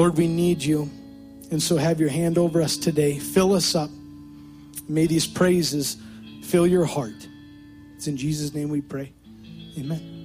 Lord, we need you. And so have your hand over us today. Fill us up. May these praises fill your heart. It's in Jesus' name we pray. Amen.